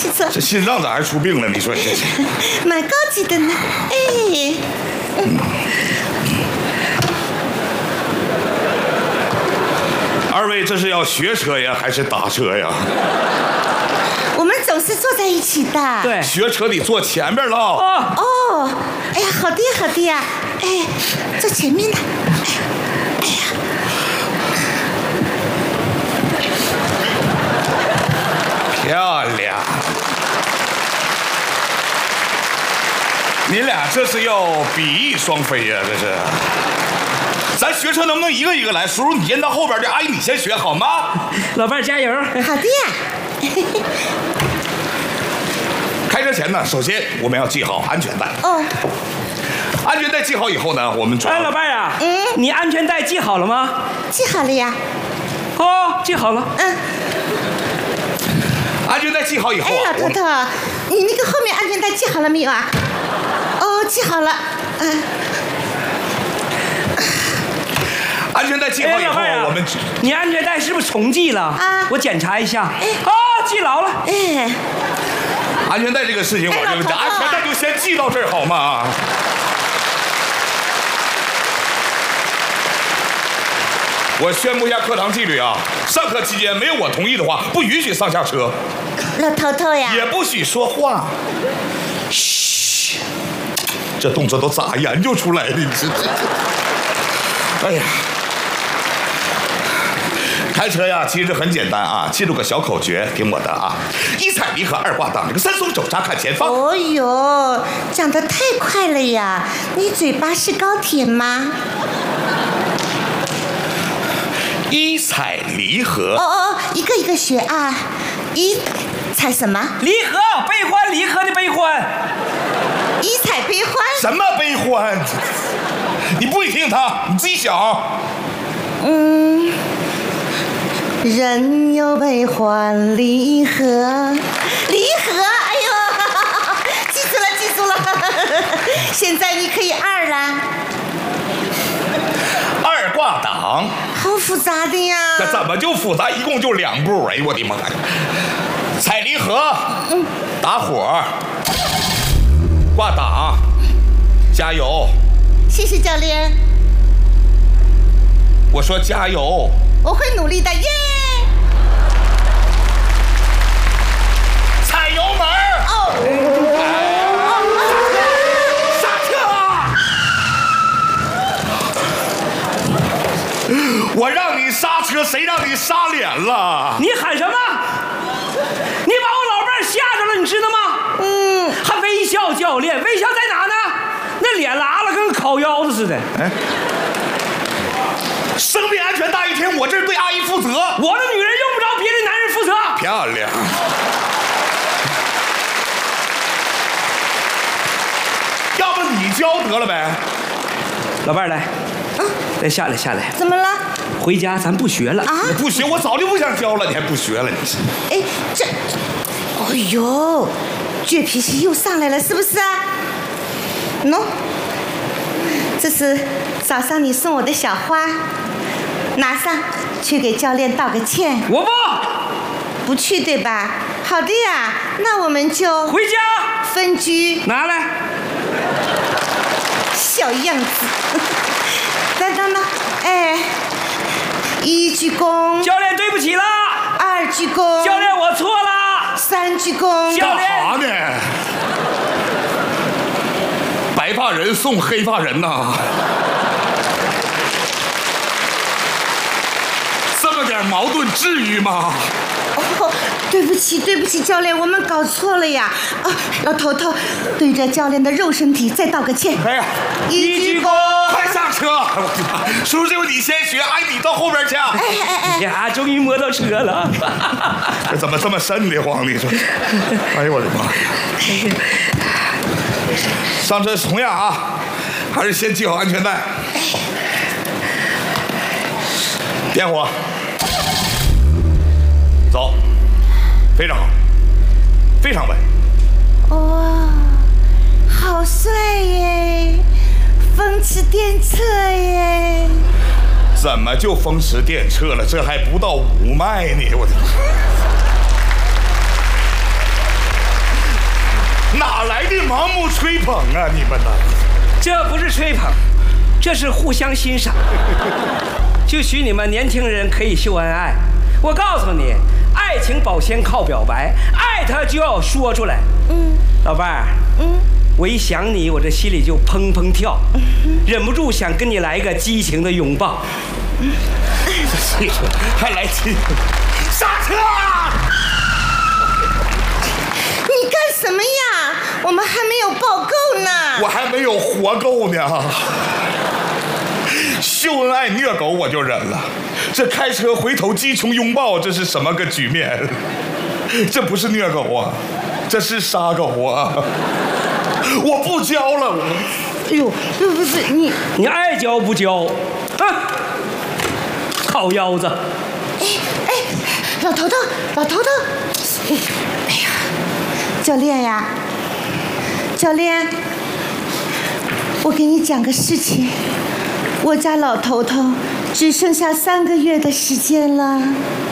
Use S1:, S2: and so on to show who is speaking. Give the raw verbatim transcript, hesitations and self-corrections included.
S1: 起坐。
S2: 这心脏咋还出病了？你说这是？
S1: 蛮高级的呢，哎。嗯、
S2: 二位这是要学车呀，还是打车呀？
S1: 我们总是坐在一起的。
S3: 对，
S2: 学车得坐前边了。
S1: 哦哦，哎呀，好的好的呀，哎，坐前面的。哎呀，
S2: 漂亮！你俩这是要比翼双飞呀？这是。咱学车能不能一个一个来？叔叔，你先到后边去，阿姨你先学好吗？
S3: 老伴儿加油！
S1: 好的呀。
S2: 开车前呢，首先我们要系好安全带。
S1: 哦。
S2: 安全带系好以后呢，我们主要。
S3: 哎，老伴儿啊，嗯，你安全带系好了吗？
S1: 系好了呀。
S3: 哦，系好了。
S1: 嗯。
S2: 安全带系好以后、啊，
S1: 哎，老头头，你那个后面安全带系好了没有啊？哦，系好了。嗯。
S2: 安全带系好以后，
S3: 哎、
S2: 我们
S3: 你安全带是不是重系了？啊，我检查一下。哎，哦，系牢了。
S1: 哎，
S2: 安全带这个事情，我这个安全带就先系到这儿好吗？我宣布一下课堂纪律啊！上课期间没有我同意的话，不允许上下车。
S1: 老头头呀，
S2: 也不许说话。嘘，这动作都咋研究出来的？你这这，哎呀！开车呀，其实很简单啊，记住个小口诀，听我的啊：一踩离合，二挂档，这个三松手刹看前方。
S1: 哦呦，讲得太快了呀！你嘴巴是高铁吗？
S2: 一踩离合。
S1: 哦哦，一个一个学啊！一踩什么？
S3: 离合，悲欢离合的悲欢。
S1: 一踩悲欢？
S2: 什么悲欢？你不会听他，你自己想。
S1: 嗯。人有悲欢离合，离合，哎呦，记住了，记住了。现在你可以二了。
S2: 二挂档。
S1: 好复杂的呀。
S2: 这怎么就复杂？一共就两步，哎呦我的妈呀！踩离合，嗯，打火，挂档，加油。
S1: 谢谢教练。
S2: 我说加油。
S1: 我会努力的，耶！
S2: 踩油门！哦，刹车！我让你刹车，谁让你刹脸了？
S3: 你喊什么？你把我老伴吓着了，你知道吗？嗯，还微笑教练，微笑在哪呢？那脸拉了跟烤腰子似的。哎。
S2: 生命安全大于天，我这是对阿姨负责。我的
S3: 女人用不着别的男人负责。
S2: 漂亮。要不你教得了呗？
S3: 老伴儿来，嗯，来下来下来。
S1: 怎么了？
S3: 回家咱不学了啊！
S2: 你不学，我早就不想教了，你还不学了？你是？
S1: 哎，这，哎呦，倔脾气又上来了，是不是啊？喏，这是早上你送我的小花。拿上去给教练道个歉。
S3: 我不
S1: 不去对吧？好的呀，那我们就
S3: 回家
S1: 分居。
S3: 拿来，
S1: 小样子。等等等，哎，一鞠躬。
S3: 教练对不起了。
S1: 二鞠躬。
S3: 教练我错了。
S1: 三鞠躬。
S2: 干啥呢？白发人送黑发人呐。点矛盾至于吗？
S1: 哦，对不起，对不起，教练，我们搞错了呀！啊，老头头，对着教练的肉身体再道个歉。
S2: 哎呀，
S1: 一鞠躬，
S2: 快上车！我的妈，叔叔你先学，哎，你到后边去。
S1: 哎哎哎
S3: 呀，终于摸到车了。
S2: 这怎么这么瘆得慌？你说？哎呦我的妈！上车同样啊，还是先系好安全带。点火。走，非常好，非常稳。
S1: 哇，好帅耶！风驰电掣耶！
S2: 怎么就风驰电掣了？这还不到五迈呢！我的。 盲目吹捧啊！你们呢？
S3: 这不是吹捧，这是互相欣赏。就许你们年轻人可以秀恩爱。我告诉你，爱情保鲜靠表白，爱他就要说出来。嗯，老伴儿，嗯，我一想你，我这心里就砰砰跳，嗯、忍不住想跟你来一个激情的拥抱。嗯、
S2: 还来气？刹车！
S1: 你干什么呀？我们还没有报够呢。
S2: 我还没有活够呢。秀恩爱虐狗我就忍了，这开车回头激情拥抱，这是什么个局面？这不是虐狗啊，这是杀狗啊！我不交了，我。
S1: 哎呦，不不是你，
S3: 你爱交不交？啊，烤腰子！
S1: 哎哎，老头头，老头头，哎呀，教练呀，教练，我给你讲个事情。我家老头头只剩下三个月的时间了。